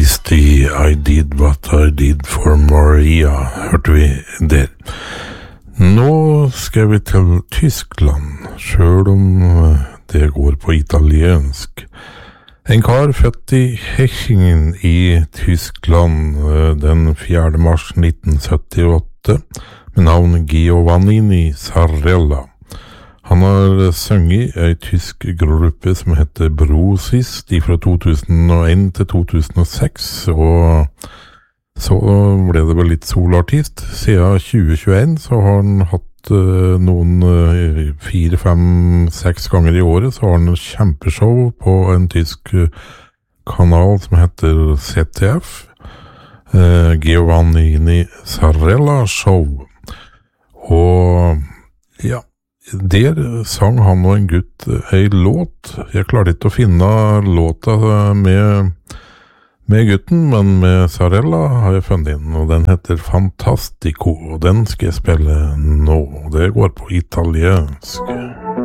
Battisti, I Did What I Did for Maria, hørte vi der. Nå skal vi til Tyskland, selv om det går på italiensk. En kar født i Hechingen i Tyskland den 4. mars 1978, med navn Giovannini Zarrella. Han har sunget i en tysk gruppe som heter Brosis, fra 2001 til 2006, og så ble det vel litt solartist. Siden 2021 så har han hatt noen 4, 5, 6 ganger i året, så har han en kjempeshow på en tysk kanal som heter ZDF, Giovannini Zarrella Show. Og ja, der sang han og en gutt en låt. Jeg klarte ikke å finne låta med gutten, men med Zarrella har jeg funnet inn, og den heter Fantastico, og den skal jeg spille nå. Det går på italiensk.